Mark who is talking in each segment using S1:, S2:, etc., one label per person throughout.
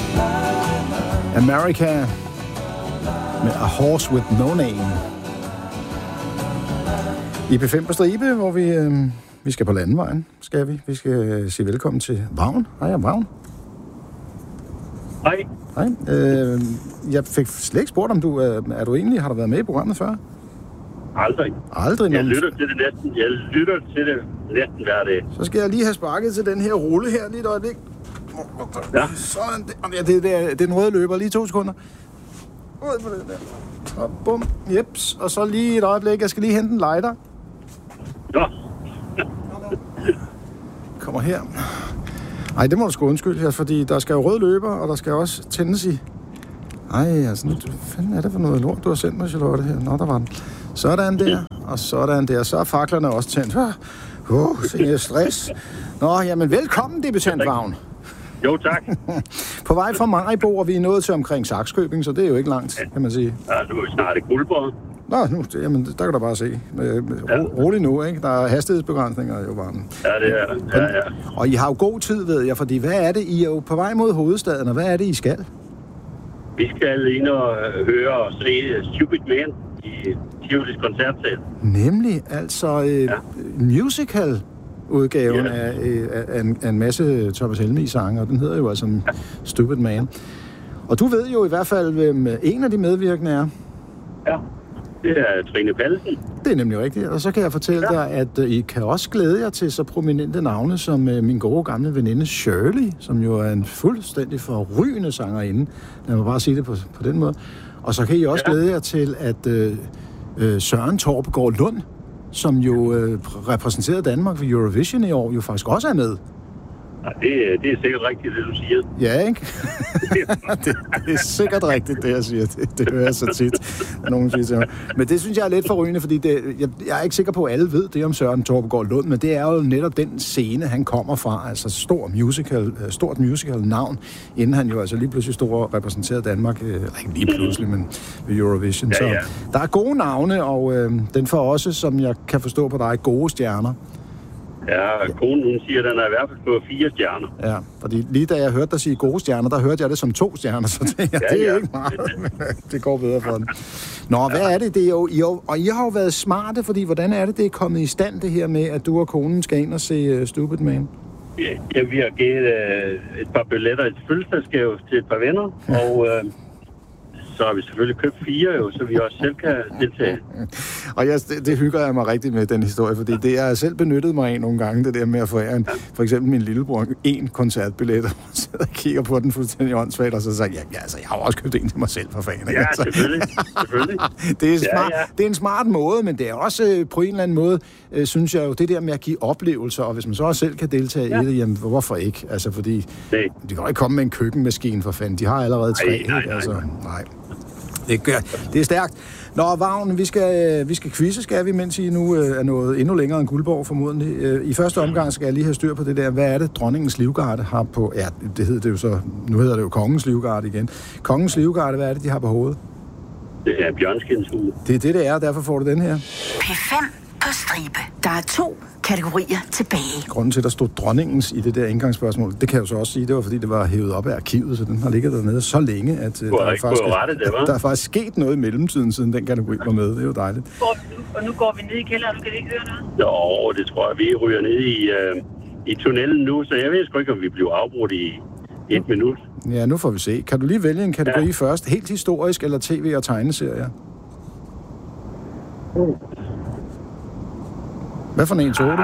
S1: America med A Horse With No Name. I P5 på stribe, hvor vi skal på landevejen, skal vi. Vi skal sige velkommen til Vagn. Hej, Vagn.
S2: Hej.
S1: Hej. Jeg fik slet ikke spurgt, om har du været med i programmet før?
S2: Aldrig.
S1: Aldrig?
S2: Jeg lytter til det næsten hver dag.
S1: Så skal jeg lige have sparket til den her rulle her lige et øjeblik.
S2: Ja.
S1: Sådan. Det er den røde løber. Lige 2 sekunder. Ud på den der. Og bum. Jeps. Og så lige et øjeblik. Jeg skal lige hente en lighter.
S2: Ja.
S1: Kommer her. Ej, det må du sgu undskylde, fordi der skal jo rød løber, og der skal også tændes i. Ej, altså, hvad fanden er det for noget lort, du har sendt mig, Charlotte, her? Nå, der var den. Sådan der, og sådan der. Så er faklerne også tændt. Se, stress. Nå, jamen, velkommen, debutant Vagn.
S2: Jo, tak.
S1: På vej fra Maribo, og vi er nået til omkring Sakskøbing, så det er jo ikke langt, kan man sige.
S2: Ja, nu er vi snart i Guldborg.
S1: Nå, jamen, der kan du bare se. Rolig nu, ikke? Der er hastighedsbegrænsninger jo bare.
S2: Ja, det er der. Ja.
S1: Og I har jo god tid, ved jeg, fordi hvad er det? I er jo på vej mod hovedstaden, og hvad er det, I skal?
S2: Vi skal ind og høre og se Stupid Man i Tivolis koncertsal.
S1: Nemlig, altså musical-udgaven af en masse Thomas Helmig-sange, og den hedder jo altså Stupid Man. Og du ved jo i hvert fald, hvem en af de medvirkende er.
S2: Ja, det er Trine Pallesen.
S1: Det er nemlig rigtigt, og så kan jeg fortælle dig, at I kan også glæde jer til så prominente navne som min gode gamle veninde Shirley, som jo er en fuldstændig forrygende sangerinde. Lad mig bare sige det på den måde. Og så kan I også glæde jer til, at Søren Torpegaard Lund, som jo repræsenterede Danmark ved Eurovision i år, jo faktisk også er med.
S2: Ja, det er sikkert rigtigt, det du siger.
S1: Ja, ikke? det er sikkert rigtigt, det jeg siger. Det hører jeg så tit, nogen siger til mig. Men det synes jeg er lidt forrygende, fordi jeg er ikke sikker på, at alle ved det om Søren Torpegaard Lund, men det er jo netop den scene, han kommer fra. Altså stort musical navn, inden han jo altså lige pludselig stod og repræsenterede Danmark. Ikke lige pludselig, men ved Eurovision. Så der er gode navne, og den får også, som jeg kan forstå på dig, gode stjerner.
S2: Ja, konen hun siger, at den er i hvert fald på 4 stjerner.
S1: Ja, fordi lige da jeg hørte dig sige gode stjerner, der hørte jeg det som 2 stjerner, så det er ikke meget. Det går bedre for den. Nå, hvad er det? Det er jo, og I har jo været smarte, fordi hvordan er det er kommet i stand, det her med, at du og konen skal ind og se Stupid Man?
S2: Ja, vi har givet et par billetter i fødselsdagsgave til et par venner, og så har vi selvfølgelig købt 4 jo, så vi også selv kan deltage.
S1: Og det hygger jeg mig rigtig med, den historie, fordi det jeg selv benyttet mig af nogle gange, det der med at få for eksempel min lillebror 1 koncertbillet, og sidder og kigger på den fuldstændig åndssvagt, og så siger jeg, jeg har også købt en til mig selv, for fanden.
S2: Ja, selvfølgelig.
S1: Det er smart. Det er en smart måde, men det er også på en eller anden måde, synes jeg jo, det der med at give oplevelser, og hvis man så også selv kan deltage i det, jamen hvorfor ikke? Altså, fordi de kan jo ikke komme med en køkkenmaskine, for fanden. De har allerede 3, nej. Det er stærkt. Nå, Vagn, vi skal quizze, skal vi, mens I nu er nået endnu længere end Guldborg, formodentlig. I første omgang skal jeg lige have styr på det der. Hvad er det, dronningens livgarde har på... Ja, det hedder det jo så... Nu hedder det jo kongens livgarde igen. Kongens livgarde, hvad er det, de har på hovedet?
S2: Det er bjørnskindshue.
S1: Det er det er, og derfor får du den her.
S3: P5 på stribe. Der er 2 kategorier tilbage.
S1: Grunden til, at der stod dronningens i det der indgangsspørgsmål, det kan jeg jo så også sige, det var fordi, det var hævet op af arkivet, så den har ligget dernede så længe, at der er faktisk sket noget i mellemtiden, siden den kategori var med. Det er jo dejligt.
S4: Og nu går vi ned i kælderen, du kan ikke høre noget?
S2: Jo, det tror jeg, vi ryger ned i tunnelen nu, så jeg ved sgu ikke, om vi bliver afbrudt i 1 minut.
S1: Ja, nu får vi se. Kan du lige vælge en kategori først? Helt historisk eller tv- og tegneserier? Hvad for en tog du?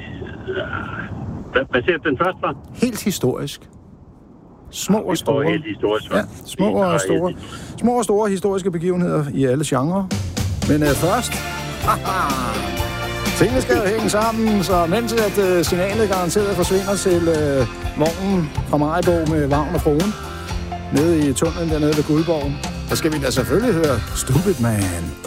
S2: Hvad siger den første var?
S1: Helt historisk. Små og store.
S2: Helt historisk.
S1: Ja, små og store historiske begivenheder i alle genrer. Men først... Tingene skal jo hænge sammen, så mens at signalet garanteret forsvinder til vognen fra Maribo med Vagn og Fruen nede i tunnelen dernede ved Guldborg, så skal vi da selvfølgelig høre Stupid Man.